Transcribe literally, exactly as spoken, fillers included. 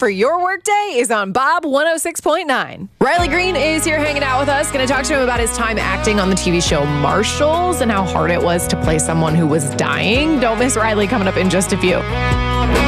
for your workday is on Bob one oh six point nine. Riley Green is here hanging out with us. Going to talk to him about his time acting on the T V show Marshals and how hard it was to play someone who was dying. Don't miss Riley coming up in just a few.